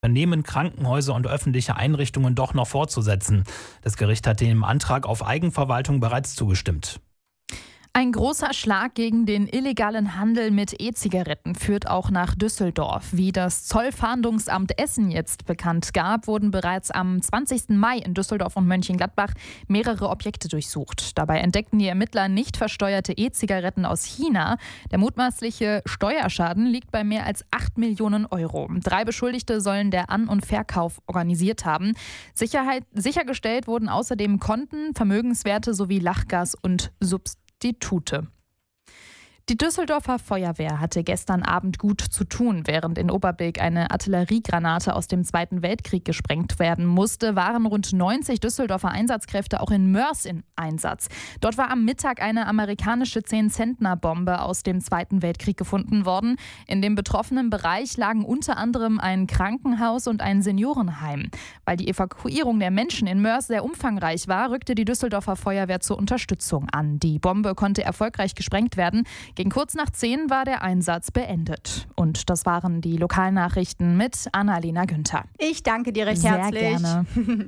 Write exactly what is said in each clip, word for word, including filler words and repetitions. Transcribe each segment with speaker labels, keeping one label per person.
Speaker 1: Unternehmen, Krankenhäuser und öffentliche Einrichtungen doch noch fortzusetzen. Das Gericht hat dem Antrag auf Eigenverwaltung bereits zugestimmt.
Speaker 2: Ein großer Schlag gegen den illegalen Handel mit E-Zigaretten führt auch nach Düsseldorf. Wie das Zollfahndungsamt Essen jetzt bekannt gab, wurden bereits am zwanzigsten Mai in Düsseldorf und Mönchengladbach mehrere Objekte durchsucht. Dabei entdeckten die Ermittler nicht versteuerte E-Zigaretten aus China. Der mutmaßliche Steuerschaden liegt bei mehr als acht Millionen Euro. Drei Beschuldigte sollen der An- und Verkauf organisiert haben. Sicherheit, sichergestellt wurden außerdem Konten, Vermögenswerte sowie Lachgas und Substanzen. Die Tute. Die Düsseldorfer Feuerwehr hatte gestern Abend gut zu tun. Während in Oberbilk eine Artilleriegranate aus dem Zweiten Weltkrieg gesprengt werden musste, waren rund neunzig Düsseldorfer Einsatzkräfte auch in Mörs in Einsatz. Dort war am Mittag eine amerikanische zehn-Zentner-Bombe aus dem Zweiten Weltkrieg gefunden worden. In dem betroffenen Bereich lagen unter anderem ein Krankenhaus und ein Seniorenheim. Weil die Evakuierung der Menschen in Mörs sehr umfangreich war, rückte die Düsseldorfer Feuerwehr zur Unterstützung an. Die Bombe konnte erfolgreich gesprengt werden. Gegen kurz nach zehn war der Einsatz beendet. Und das waren die Lokalnachrichten mit Annalena Günther.
Speaker 3: Ich danke dir recht
Speaker 2: Sehr
Speaker 3: herzlich.
Speaker 2: Gerne.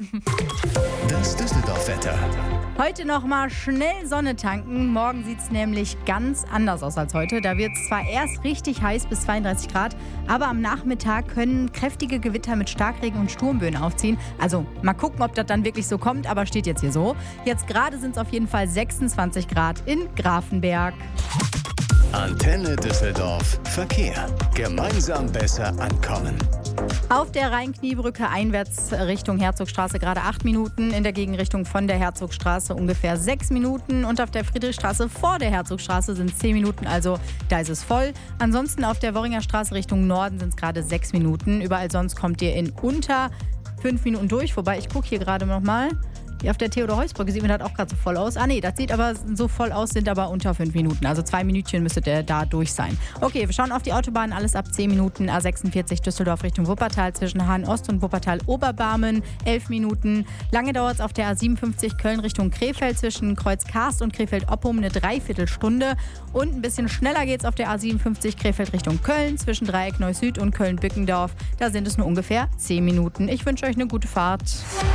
Speaker 4: Das Düsseldorf-Wetter.
Speaker 3: Heute noch mal schnell Sonne tanken. Morgen sieht es nämlich ganz anders aus als heute. Da wird es zwar erst richtig heiß bis zweiunddreißig Grad, aber am Nachmittag können kräftige Gewitter mit Starkregen und Sturmböen aufziehen. Also mal gucken, ob das dann wirklich so kommt, aber steht jetzt hier so. Jetzt gerade sind es auf jeden Fall sechsundzwanzig Grad in Grafenberg.
Speaker 4: Antenne Düsseldorf. Verkehr. Gemeinsam besser ankommen.
Speaker 3: Auf der Rhein-Kniebrücke einwärts Richtung Herzogstraße gerade acht Minuten, in der Gegenrichtung von der Herzogstraße ungefähr sechs Minuten und auf der Friedrichstraße vor der Herzogstraße sind es zehn Minuten, also da ist es voll. Ansonsten auf der Worringer Straße Richtung Norden sind es gerade sechs Minuten. Überall sonst kommt ihr in unter fünf Minuten durch, wobei ich gucke hier gerade nochmal. Auf der Theodor-Heuss-Brücke sieht mir das auch gerade so voll aus. Ah nee, das sieht aber so voll aus, sind aber unter fünf Minuten. Also zwei Minütchen müsstet ihr da durch sein. Okay, wir schauen auf die Autobahn, alles ab zehn Minuten. A sechsundvierzig Düsseldorf Richtung Wuppertal zwischen Hahn-Ost und Wuppertal-Oberbarmen, elf Minuten. Lange dauert es auf der A siebenundfünfzig Köln Richtung Krefeld zwischen Kreuz-Karst und Krefeld-Oppum eine Dreiviertelstunde. Und ein bisschen schneller geht es auf der A siebenundfünfzig Krefeld Richtung Köln zwischen Dreieck Neuss-Süd und Köln-Bückendorf. Da sind es nur ungefähr zehn Minuten. Ich wünsche euch eine gute Fahrt.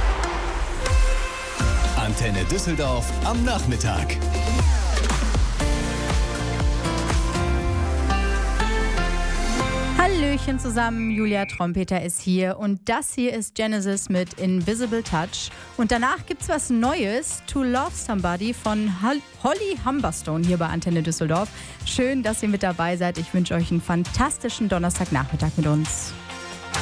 Speaker 4: Antenne Düsseldorf am Nachmittag.
Speaker 3: Hallöchen zusammen, Julia Trompeter ist hier und das hier ist Genesis mit Invisible Touch. Und danach gibt's was Neues, To Love Somebody von Holly Humberstone hier bei Antenne Düsseldorf. Schön, dass ihr mit dabei seid. Ich wünsche euch einen fantastischen Donnerstagnachmittag mit uns.